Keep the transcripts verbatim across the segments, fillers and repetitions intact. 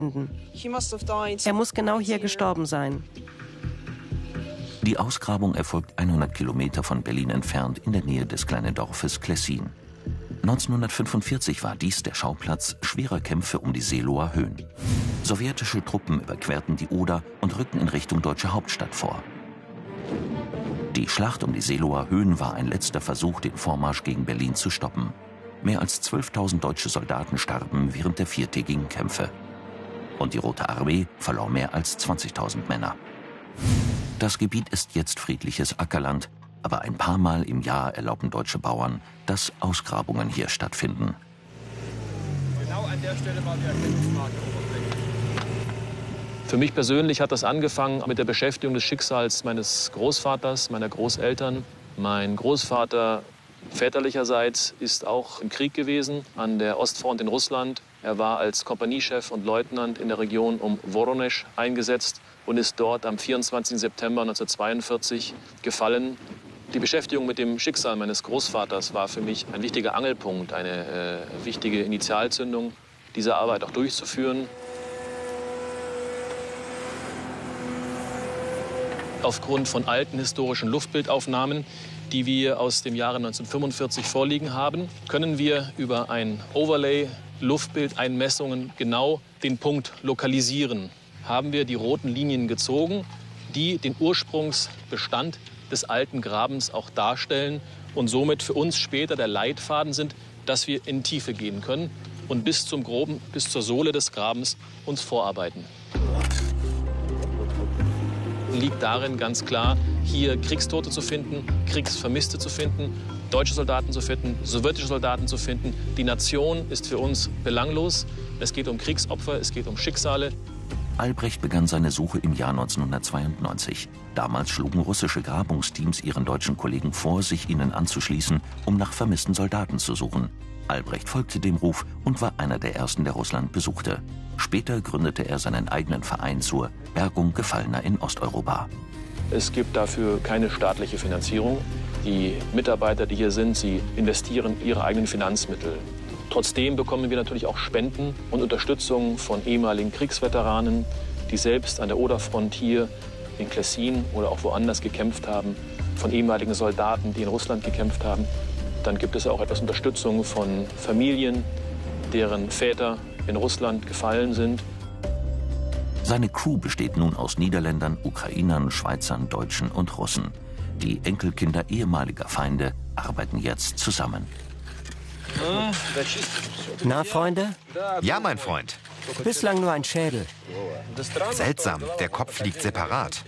Er muss genau hier gestorben sein. Die Ausgrabung erfolgt hundert Kilometer von Berlin entfernt in der Nähe des kleinen Dorfes Klessin. neunzehnhundertfünfundvierzig war dies der Schauplatz schwerer Kämpfe um die Seeloer Höhen. Sowjetische Truppen überquerten die Oder und rückten in Richtung deutsche Hauptstadt vor. Die Schlacht um die Seeloer Höhen war ein letzter Versuch, den Vormarsch gegen Berlin zu stoppen. Mehr als zwölftausend deutsche Soldaten starben während der viertägigen Kämpfe. Und die Rote Armee verlor mehr als zwanzigtausend Männer. Das Gebiet ist jetzt friedliches Ackerland, aber ein paar Mal im Jahr erlauben deutsche Bauern, dass Ausgrabungen hier stattfinden. Genau an der Stelle war die Erkennungsmarke. Für mich persönlich hat das angefangen mit der Beschäftigung des Schicksals meines Großvaters, meiner Großeltern. Mein Großvater väterlicherseits ist auch im Krieg gewesen, an der Ostfront in Russland. Er war als Kompaniechef und Leutnant in der Region um Woronesch eingesetzt und ist dort am vierundzwanzigsten September neunzehnhundertzweiundvierzig gefallen. Die Beschäftigung mit dem Schicksal meines Großvaters war für mich ein wichtiger Angelpunkt, eine äh, wichtige Initialzündung, diese Arbeit auch durchzuführen. Aufgrund von alten historischen Luftbildaufnahmen, die wir aus dem Jahre neunzehnhundertfünfundvierzig vorliegen haben, können wir über ein Overlay Luftbildeinmessungen genau den Punkt lokalisieren. Haben wir die roten Linien gezogen, die den Ursprungsbestand des alten Grabens auch darstellen und somit für uns später der Leitfaden sind, dass wir in Tiefe gehen können und bis zum Groben, bis zur Sohle des Grabens uns vorarbeiten. Liegt darin ganz klar, hier Kriegstote zu finden, Kriegsvermisste zu finden, deutsche Soldaten zu finden, sowjetische Soldaten zu finden. Die Nation ist für uns belanglos. Es geht um Kriegsopfer, es geht um Schicksale. Albrecht begann seine Suche im Jahr neunzehnhundertzweiundneunzig. Damals schlugen russische Grabungsteams ihren deutschen Kollegen vor, sich ihnen anzuschließen, um nach vermissten Soldaten zu suchen. Albrecht folgte dem Ruf und war einer der ersten, der Russland besuchte. Später gründete er seinen eigenen Verein zur Bergung Gefallener in Osteuropa. Es gibt dafür keine staatliche Finanzierung. Die Mitarbeiter, die hier sind, sie investieren ihre eigenen Finanzmittel. Trotzdem bekommen wir natürlich auch Spenden und Unterstützung von ehemaligen Kriegsveteranen, die selbst an der Oderfront hier in Klessin oder auch woanders gekämpft haben, von ehemaligen Soldaten, die in Russland gekämpft haben. Dann gibt es auch etwas Unterstützung von Familien, deren Väter in Russland gefallen sind. Seine Crew besteht nun aus Niederländern, Ukrainern, Schweizern, Deutschen und Russen. Die Enkelkinder ehemaliger Feinde arbeiten jetzt zusammen. Na, Freunde? Ja, mein Freund. Bislang nur ein Schädel. Seltsam, der Kopf liegt separat.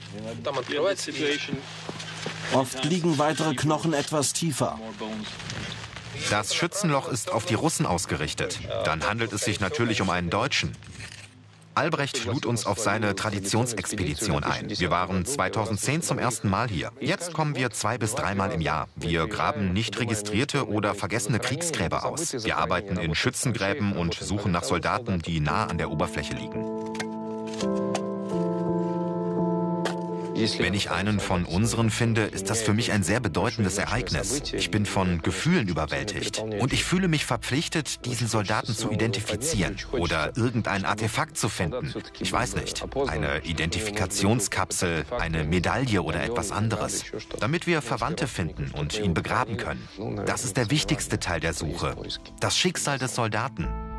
Oft liegen weitere Knochen etwas tiefer. Das Schützenloch ist auf die Russen ausgerichtet. Dann handelt es sich natürlich um einen Deutschen. Albrecht lud uns auf seine Traditionsexpedition ein. Wir waren zweitausendzehn zum ersten Mal hier. Jetzt kommen wir zwei bis dreimal im Jahr. Wir graben nicht registrierte oder vergessene Kriegsgräber aus. Wir arbeiten in Schützengräben und suchen nach Soldaten, die nah an der Oberfläche liegen. Wenn ich einen von unseren finde, ist das für mich ein sehr bedeutendes Ereignis. Ich bin von Gefühlen überwältigt. Und ich fühle mich verpflichtet, diesen Soldaten zu identifizieren oder irgendein Artefakt zu finden. Ich weiß nicht, eine Identifikationskapsel, eine Medaille oder etwas anderes, damit wir Verwandte finden und ihn begraben können. Das ist der wichtigste Teil der Suche. Das Schicksal des Soldaten.